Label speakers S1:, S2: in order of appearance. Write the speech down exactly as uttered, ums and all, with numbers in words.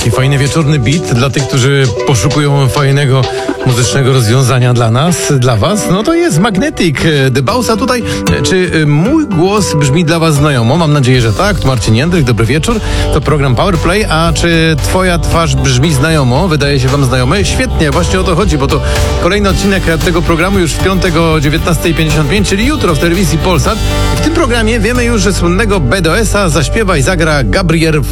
S1: taki fajny wieczorny beat dla tych, którzy poszukują fajnego muzycznego rozwiązania dla nas, dla was, no to jest Magnetic, The Boss. A tutaj, czy mój głos brzmi dla was znajomo? Mam nadzieję, że tak. Tu Marcin Jędrek, dobry wieczór. To program Powerplay. A czy twoja twarz brzmi znajomo? Wydaje się wam znajomy? Świetnie, właśnie o to chodzi, bo to kolejny odcinek tego programu już w piątek o dziewiętnasta pięćdziesiąt pięć, czyli jutro w telewizji Polsat. W tym programie wiemy już, że słynnego B D S a zaśpiewa i zagra Gabriel